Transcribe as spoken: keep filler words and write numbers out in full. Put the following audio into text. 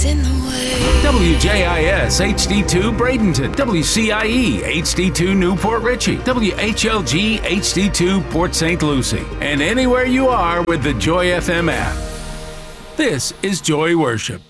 in the way. W J I S H D two Bradenton, W C I E H D two Newport Richie, W H L G H D two Port Saint Lucie, and anywhere you are with the Joy F M app. This is Joy Worship.